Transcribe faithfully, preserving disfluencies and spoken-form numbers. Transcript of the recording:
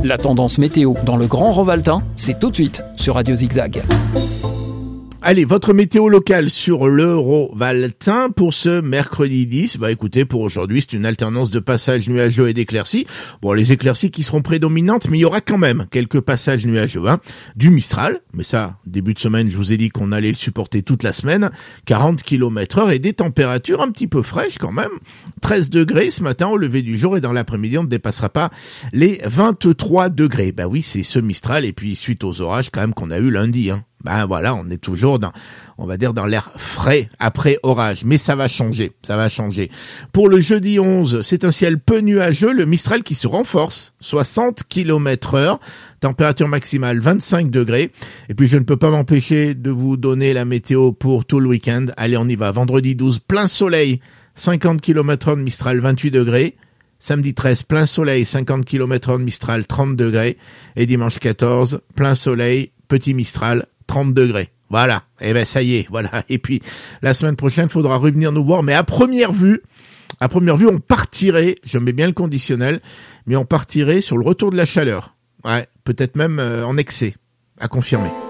La tendance météo dans le Grand Rovaltain, c'est tout de suite sur Radio Zigzag. Allez, votre météo locale sur le Rovaltain pour ce mercredi dix. Bah écoutez, pour aujourd'hui, c'est une alternance de passages nuageux et d'éclaircies. Bon, les éclaircies qui seront prédominantes, mais il y aura quand même quelques passages nuageux. Hein. Du Mistral, mais ça, début de semaine, je vous ai dit qu'on allait le supporter toute la semaine. quarante kilomètres heure et des températures un petit peu fraîches quand même. treize degrés ce matin au lever du jour et dans l'après-midi, on ne dépassera pas les vingt-trois degrés. Bah oui, c'est ce Mistral et puis suite aux orages quand même qu'on a eu lundi, hein. Ben voilà, on est toujours dans, on va dire dans l'air frais après orage, mais ça va changer, ça va changer. Pour le jeudi onze, c'est un ciel peu nuageux, le Mistral qui se renforce, soixante kilomètres heure, température maximale vingt-cinq degrés. Et puis je ne peux pas m'empêcher de vous donner la météo pour tout le week-end. Allez, on y va. Vendredi douze, plein soleil, cinquante kilomètres heure de Mistral, vingt-huit degrés. Samedi treize, plein soleil, cinquante kilomètres heure de Mistral, trente degrés. Et dimanche quatorze, plein soleil, petit Mistral, trente degrés. Voilà. Et ben ça y est, voilà. Et puis la semaine prochaine, il faudra revenir nous voir. Mais à première vue, à première vue, on partirait, je mets bien le conditionnel, mais on partirait sur le retour de la chaleur. Ouais, peut-être même euh, en excès. À confirmer.